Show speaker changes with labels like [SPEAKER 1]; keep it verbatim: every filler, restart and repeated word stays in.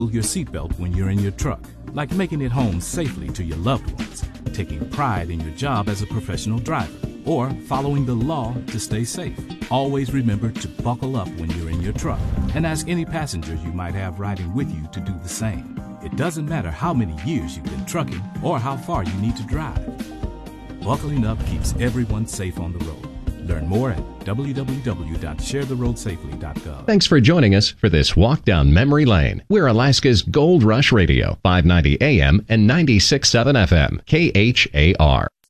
[SPEAKER 1] your seatbelt when you're in your truck, like making it home safely to your loved ones, taking pride in your job as a professional driver, or following the law to stay safe. Always remember to buckle up when you're in your truck, and ask any passenger you might have riding with you to do the same. It doesn't matter how many years you've been trucking or how far you need to drive. Buckling up keeps everyone safe on the road. Learn more at w w w dot share the road safely dot gov.
[SPEAKER 2] Thanks for joining us for this walk down memory lane. We're Alaska's Gold Rush Radio, five ninety A M and ninety-six point seven F M, K H A R.